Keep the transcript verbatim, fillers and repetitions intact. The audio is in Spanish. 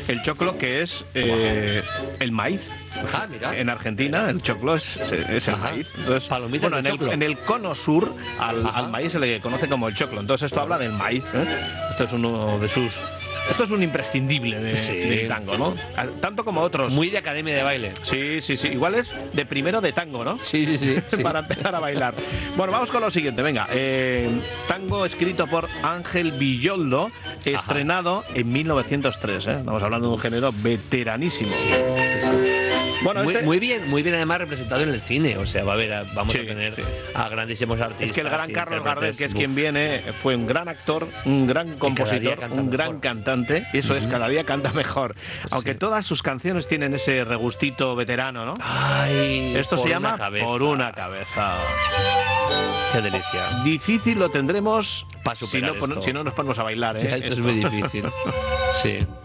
El choclo, que es eh, el maíz. Ah, mira. En Argentina el choclo es, es el Ajá. maíz. Entonces, Palomitas bueno, de en el, choclo. en el cono sur al, Ajá. al maíz se le conoce como el choclo. Entonces esto habla del maíz, ¿eh? Esto es uno de sus... Esto es un imprescindible de, Sí. del tango, ¿no? Tanto como otros. Muy de academia de baile. Sí, sí, sí. Igual es de primero de tango, ¿no? Sí, sí, sí. sí. Para empezar a bailar. Bueno, vamos con lo siguiente, venga. Eh, tango escrito por Ángel Villoldo, estrenado en mil novecientos tres, ¿eh? Estamos hablando de un género veteranísimo. Sí, sí, sí. Bueno, muy, este... muy bien, muy bien además representado en el cine. O sea, va a haber, a- vamos Sí, a tener sí. a grandísimos artistas. Es que el gran Carlos Gardel, intérpretes. que es Uf. quien viene, fue un gran actor, un gran día compositor, canta un mejor. gran cantante. Y eso es, cada día canta mejor. Aunque Sí. todas sus canciones tienen ese regustito veterano, ¿no? Ay, Esto por se una llama cabeza. Por una cabeza. Qué delicia. Difícil lo tendremos Pa' si superar no, pon- esto. si no nos ponemos a bailar, ¿eh? Sí, esto es muy difícil. Sí.